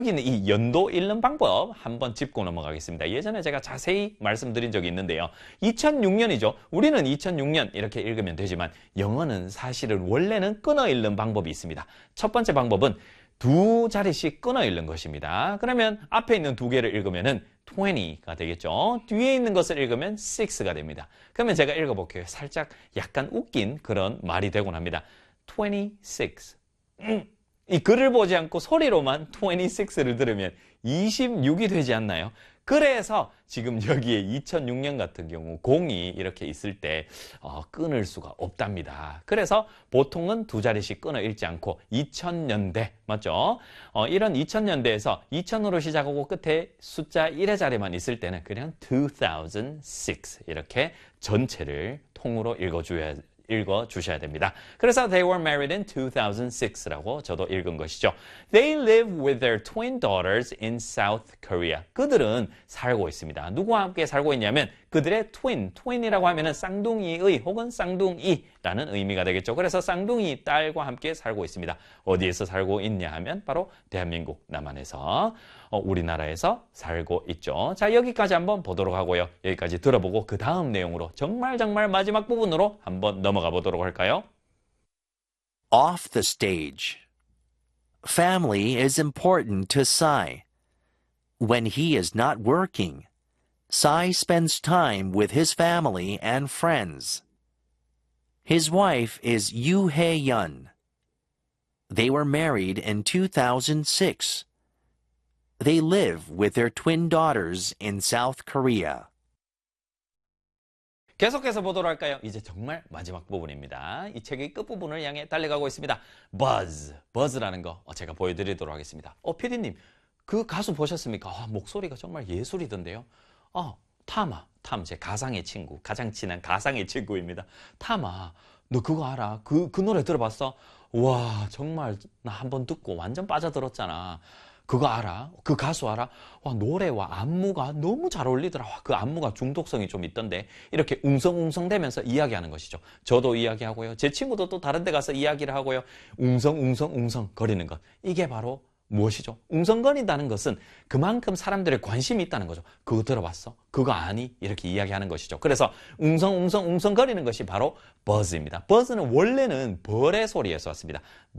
여기는 이 연도 읽는 방법 한번 짚고 넘어가겠습니다. 예전에 제가 자세히 말씀드린 적이 있는데요. 2006년이죠. 우리는 2006년 이렇게 읽으면 되지만 영어는 사실은 원래는 끊어 읽는 방법이 있습니다. 첫 번째 방법은 두 자리씩 끊어 읽는 것입니다. 그러면 앞에 있는 두 개를 읽으면은 20가 되겠죠. 뒤에 있는 것을 읽으면 6가 됩니다. 그러면 제가 읽어볼게요. 살짝 약간 웃긴 그런 말이 되곤 합니다. 26. 이 글을 보지 않고 소리로만 26를 들으면 26이 되지 않나요? 그래서 지금 여기에 2006년 같은 경우 0이 이렇게 있을 때 끊을 수가 없답니다. 그래서 보통은 두 자리씩 끊어 읽지 않고 2000년대 맞죠? 이런 2000년대에서 2000으로 시작하고 끝에 숫자 1의 자리만 있을 때는 그냥 2006 이렇게 전체를 통으로 읽어주셔야 됩니다. 그래서 they were married in 2006라고 저도 읽은 것이죠. They live with their twin daughters in South Korea. 그들은 살고 있습니다. 누구와 함께 살고 있냐면 그들의 twin이라고 하면은 쌍둥이의 혹은 쌍둥이라는 의미가 되겠죠. 그래서 쌍둥이 딸과 함께 살고 있습니다. 어디에서 살고 있냐 하면 바로 대한민국 남한에서 우리나라에서 살고 있죠. 자, 여기까지 한번 보도록 하고요. 여기까지 들어보고 그 다음 내용으로 정말 마지막 부분으로 한번 넘어가 보도록 할까요? Off the stage. Family is important to Cy. When he is not working, Cy spends time with his family and friends. His wife is Yoo Hae-yeon. They were married in 2006. They live with their twin daughters in South Korea. 계속해서 보도록 할까요? 이제 정말 마지막 부분입니다. 이 책의 끝부분을 향해 달려가고 있습니다. 버즈라는 거 제가 보여드리도록 하겠습니다. 피디님, 그 가수 보셨습니까? 목소리가 정말 예술이던데요. 탐, 제 가상의 친구, 가장 친한 가상의 친구입니다. 탐아, 너 그거 알아? 그 노래 들어봤어? 와, 정말 나 한번 듣고 완전 빠져들었잖아. 그거 알아? 그 가수 알아? 와, 노래와 안무가 너무 잘 어울리더라. 와, 그 안무가 중독성이 좀 있던데. 이렇게 웅성웅성 대면서 이야기하는 것이죠. 저도 이야기하고요. 제 친구도 또 다른 데 가서 이야기를 하고요. 웅성 거리는 것. 이게 바로 무엇이죠? 웅성거린다는 것은 그만큼 사람들의 관심이 있다는 거죠. 그거 들어봤어? 그거 아니? 이렇게 이야기하는 것이죠. 그래서 웅성거리는 것이 바로 버즈입니다. 버즈는 원래는 벌의 소리에서 왔습니다.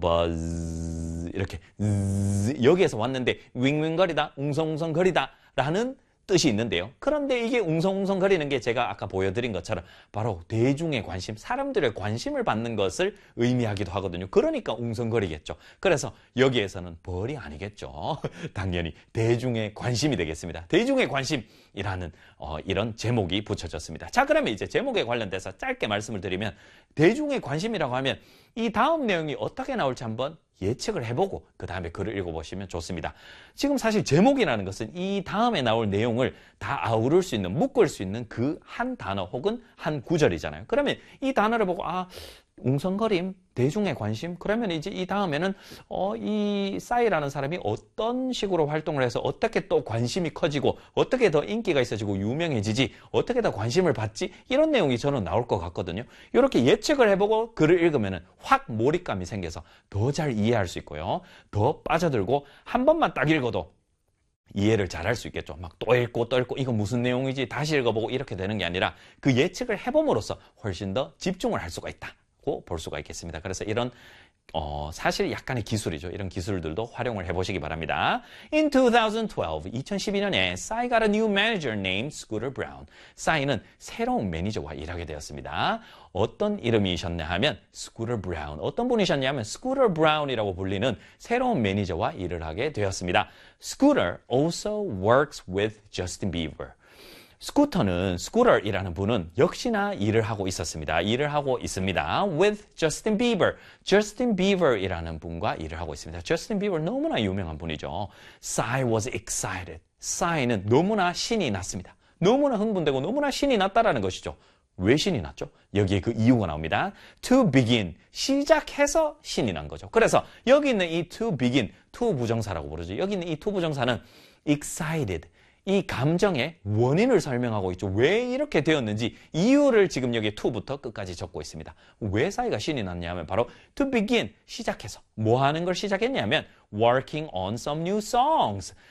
버즈 이렇게 여기에서 왔는데 윙윙거리다, 웅성거리다 라는 뜻이 있는데요. 그런데 이게 웅성거리는 게 제가 아까 보여드린 것처럼 바로 대중의 관심, 사람들의 관심을 받는 것을 의미하기도 하거든요. 그러니까 웅성거리겠죠. 그래서 여기에서는 벌이 아니겠죠. 당연히 대중의 관심이 되겠습니다. 대중의 관심이라는 이런 제목이 붙여졌습니다. 자, 그러면 이제 제목에 관련돼서 짧게 말씀을 드리면 대중의 관심이라고 하면 이 다음 내용이 어떻게 나올지 한번 예측을 해보고 그 다음에 글을 읽어보시면 좋습니다. 지금 사실 제목이라는 것은 이 다음에 나올 내용을 다 아우를 수 있는, 묶을 수 있는 그 한 단어 혹은 한 구절이잖아요. 그러면 이 단어를 보고 웅성거림, 대중의 관심, 그러면 이제 이 다음에는 이 싸이라는 사람이 어떤 식으로 활동을 해서 어떻게 또 관심이 커지고 어떻게 더 인기가 있어지고 유명해지지, 어떻게 더 관심을 받지, 이런 내용이 저는 나올 것 같거든요. 이렇게 예측을 해보고 글을 읽으면은 확 몰입감이 생겨서 더 잘 이해할 수 있고요. 더 빠져들고 한 번만 딱 읽어도 이해를 잘 할 수 있겠죠. 막 또 읽고 이거 무슨 내용이지 다시 읽어보고 이렇게 되는 게 아니라 그 예측을 해봄으로써 훨씬 더 집중을 할 수가 있다고 볼 수가 있겠습니다. 그래서 이런 사실 약간의 기술이죠. 이런 기술들도 활용을 해보시기 바랍니다. In 2012년에 Cy got a new manager named Scooter Brown. Cy는 새로운 매니저와 일하게 되었습니다. 어떤 이름이셨냐 하면 Scooter Brown. 어떤 분이셨냐면 Scooter Brown이라고 불리는 새로운 매니저와 일을 하게 되었습니다. Scooter also works with Justin Bieber. 스쿠터이라는 분은 역시나 일을 하고 있습니다. with Justin Bieber. Justin Bieber이라는 분과 일을 하고 있습니다. Justin Bieber 너무나 유명한 분이죠. Cy was excited. Cy는 너무나 신이 났습니다. 너무나 흥분되고 너무나 신이 났다라는 것이죠. 왜 신이 났죠? 여기에 그 이유가 나옵니다. To begin. 시작해서 신이 난 거죠. 그래서 여기 있는 이 to begin, to 부정사라고 부르죠. 여기 있는 이 to 부정사는 excited. 이 감정의 원인을 설명하고 있죠. 왜 이렇게 되었는지 이유를 지금 여기 to부터 끝까지 적고 있습니다. 왜 사이가 신이 났냐면 바로 to begin, 시작해서 뭐 하는 걸 시작했냐면 working on some new songs.